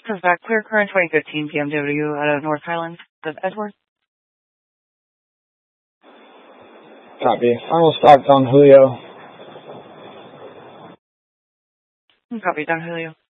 Comes back clear current 2015 BMW out of North Highlands. Does Edward? Copy. Final stock on Julio. Copy, Don Julio.